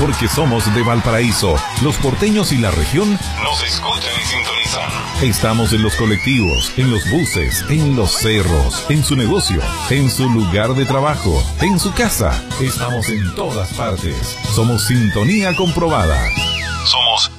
porque somos de Valparaíso. Los porteños y la región nos escuchan y sintonizan. Estamos en los colectivos, en los buses, en los cerros, en su negocio, en su lugar de trabajo, en su casa. Estamos en todas partes. Somos sintonía comprobada. Somos